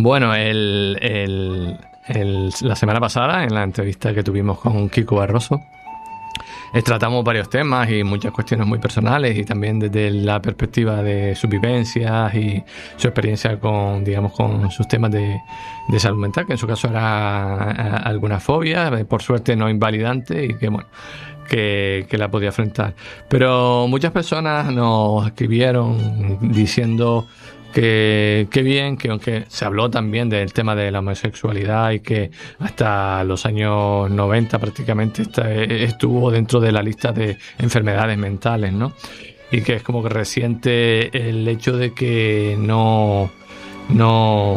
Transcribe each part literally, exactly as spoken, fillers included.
Bueno, el, el, el, la semana pasada, en la entrevista que tuvimos con Kiko Barroso, eh, tratamos varios temas y muchas cuestiones muy personales, y también desde la perspectiva de sus vivencias y su experiencia con, digamos, con sus temas de, de salud mental, que en su caso era alguna fobia, por suerte no invalidante, y que bueno, que, que la podía afrontar. Pero muchas personas nos escribieron diciendo que, que bien, que aunque se habló también del tema de la homosexualidad y que hasta los años noventa prácticamente está, estuvo dentro de la lista de enfermedades mentales, ¿no? Y que es como que reciente el hecho de que no no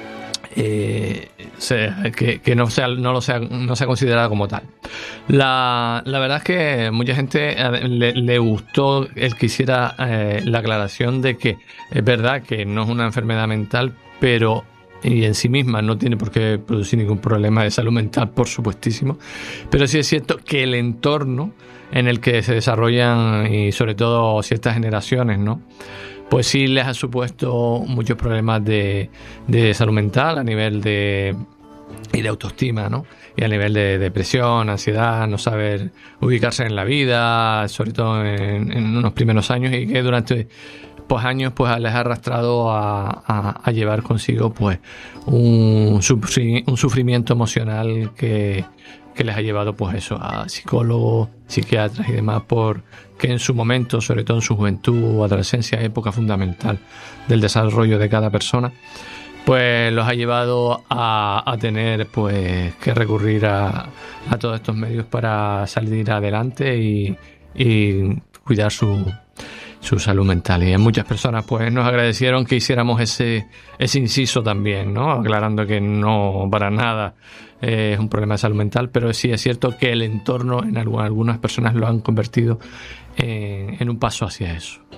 eh, sea, que, que no sea no lo sea no sea considerada como tal. La, la verdad es que mucha gente le, le gustó el que hiciera eh, la aclaración de que es verdad que no es una enfermedad mental, pero y en sí misma no tiene por qué producir ningún problema de salud mental, por supuestísimo, pero sí es cierto que el entorno en el que se desarrollan, y sobre todo ciertas generaciones, ¿no?, pues sí les ha supuesto muchos problemas de, de salud mental a nivel de, y de autoestima, ¿no? Y a nivel de depresión, ansiedad, no saber ubicarse en la vida, sobre todo en, en unos primeros años, y que durante pues años pues les ha arrastrado a, a, a llevar consigo pues un, sufri, un sufrimiento emocional que, que les ha llevado pues eso a psicólogos, psiquiatras y demás, por que en su momento, sobre todo en su juventud o adolescencia, época fundamental del desarrollo de cada persona, pues los ha llevado a, a tener pues que recurrir a, a todos estos medios para salir adelante y, y cuidar su, su salud mental. Y muchas personas pues nos agradecieron que hiciéramos ese, ese inciso también, ¿no?, aclarando que no para nada eh, es un problema de salud mental, pero sí es cierto que el entorno en algunas personas lo han convertido en, en un paso hacia eso.